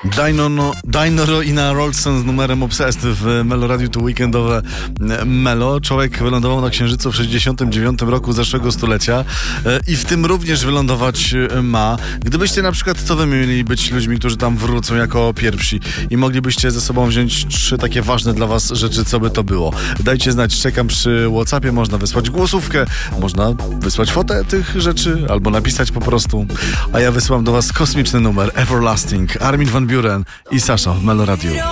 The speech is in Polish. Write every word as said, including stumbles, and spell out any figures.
Dino, Dino i na Rolson z numerem Obsessed w Melo Radio, to weekendowe Melo. Człowiek wylądował na Księżycu w sześćdziesiątym dziewiątym roku zeszłego stulecia i w tym również wylądować ma. Gdybyście na przykład, to wy mieli być ludźmi, którzy tam wrócą jako pierwsi i moglibyście ze sobą wziąć trzy takie ważne dla was rzeczy, co by to było? Dajcie znać, czekam przy WhatsAppie, można wysłać głosówkę, można wysłać fotę tych rzeczy, albo napisać po prostu, a ja wysyłam do was kosmiczny numer Everlasting, Armin van Buuren i Sasha w Melo Radio.